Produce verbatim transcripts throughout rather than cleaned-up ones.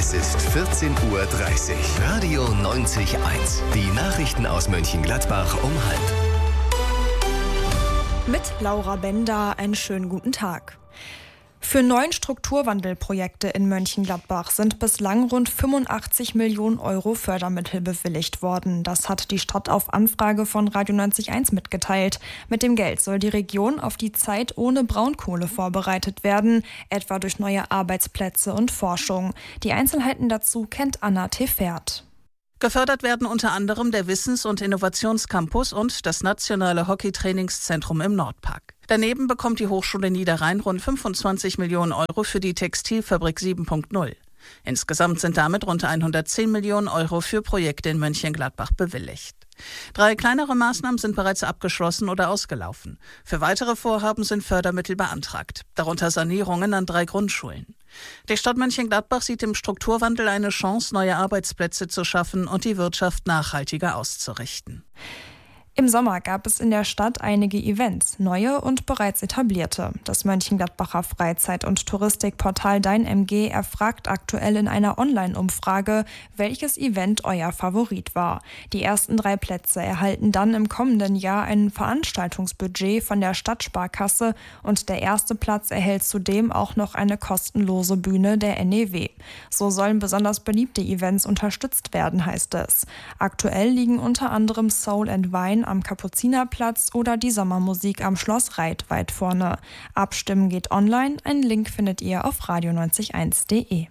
Es ist vierzehn Uhr dreißig. Radio neunzig Komma eins. Die Nachrichten aus Mönchengladbach um halb. Mit Laura Bender einen schönen guten Tag. Für neun Strukturwandelprojekte in Mönchengladbach sind bislang rund fünfundachtzig Millionen Euro Fördermittel bewilligt worden. Das hat die Stadt auf Anfrage von Radio neunzig Komma eins mitgeteilt. Mit dem Geld soll die Region auf die Zeit ohne Braunkohle vorbereitet werden, etwa durch neue Arbeitsplätze und Forschung. Die Einzelheiten dazu kennt Anna Tefert. Gefördert werden unter anderem der Wissens- und Innovationscampus und das nationale Hockeytrainingszentrum im Nordpark. Daneben bekommt die Hochschule Niederrhein rund fünfundzwanzig Millionen Euro für die Textilfabrik sieben Punkt null. Insgesamt sind damit rund hundertzehn Millionen Euro für Projekte in Mönchengladbach bewilligt. Drei kleinere Maßnahmen sind bereits abgeschlossen oder ausgelaufen. Für weitere Vorhaben sind Fördermittel beantragt, darunter Sanierungen an drei Grundschulen. Die Stadt Mönchengladbach sieht im Strukturwandel eine Chance, neue Arbeitsplätze zu schaffen und die Wirtschaft nachhaltiger auszurichten. Im Sommer gab es in der Stadt einige Events, neue und bereits etablierte. Das Mönchengladbacher Freizeit- und Touristikportal DeinMG erfragt aktuell in einer Online-Umfrage, welches Event euer Favorit war. Die ersten drei Plätze erhalten dann im kommenden Jahr ein Veranstaltungsbudget von der Stadtsparkasse und der erste Platz erhält zudem auch noch eine kostenlose Bühne der N E W. So sollen besonders beliebte Events unterstützt werden, heißt es. Aktuell liegen unter anderem Soul and Wine am Kapuzinerplatz oder die Sommermusik am Schloss Reit weit vorne. Abstimmen geht online. Einen Link findet ihr auf radio neunzig Komma eins punkt de.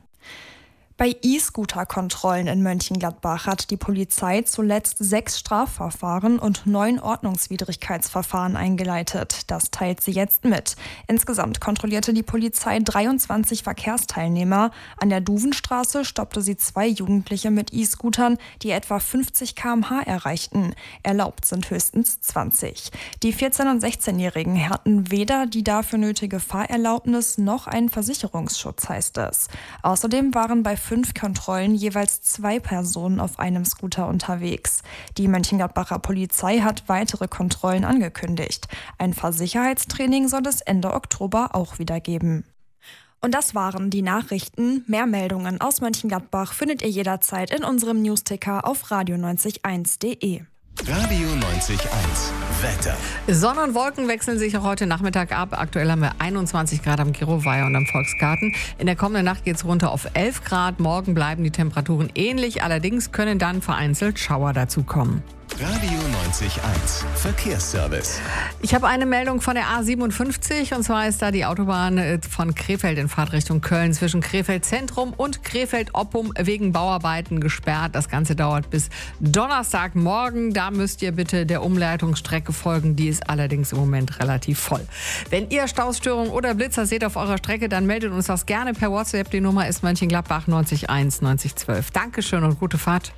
Bei E-Scooter-Kontrollen in Mönchengladbach hat die Polizei zuletzt sechs Strafverfahren und neun Ordnungswidrigkeitsverfahren eingeleitet. Das teilt sie jetzt mit. Insgesamt kontrollierte die Polizei dreiundzwanzig Verkehrsteilnehmer. An der Duvenstraße stoppte sie zwei Jugendliche mit E-Scootern, die etwa fünfzig Kilometer pro Stunde erreichten. Erlaubt sind höchstens zwanzig. Die vierzehn- und sechzehnjährigen hatten weder die dafür nötige Fahrerlaubnis noch einen Versicherungsschutz, heißt es. Außerdem waren bei fünf Kontrollen jeweils zwei Personen auf einem Scooter unterwegs. Die Mönchengladbacher Polizei hat weitere Kontrollen angekündigt. Ein Fahrsicherheitstraining soll es Ende Oktober auch wieder geben. Und das waren die Nachrichten. Mehr Meldungen aus Mönchengladbach findet ihr jederzeit in unserem Newsticker auf radio neunzig Komma eins punkt de. Radio neunzig Komma eins. Wetter. Sonne und Wolken wechseln sich auch heute Nachmittag ab. Aktuell haben wir einundzwanzig Grad am Giroweih und am Volksgarten. In der kommenden Nacht geht es runter auf elf Grad. Morgen bleiben die Temperaturen ähnlich. Allerdings können dann vereinzelt Schauer dazukommen. Radio neunzig Komma eins. Verkehrsservice. Ich habe eine Meldung von der A siebenundfünfzig und zwar ist da die Autobahn von Krefeld in Fahrtrichtung Köln zwischen Krefeld Zentrum und Krefeld Oppum wegen Bauarbeiten gesperrt. Das Ganze dauert bis Donnerstagmorgen. Da müsst ihr bitte der Umleitungsstrecke folgen. Die ist allerdings im Moment relativ voll. Wenn ihr Stausstörungen oder Blitzer seht auf eurer Strecke, dann meldet uns das gerne per WhatsApp. Die Nummer ist Mönchengladbach neunzig eins neunzig zwölf. Dankeschön und gute Fahrt.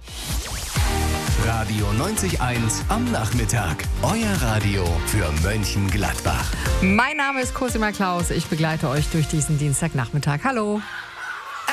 Radio neunzig Komma eins am Nachmittag. Euer Radio für Mönchengladbach. Mein Name ist Cosima Klaus. Ich begleite euch durch diesen Dienstagnachmittag. Hallo.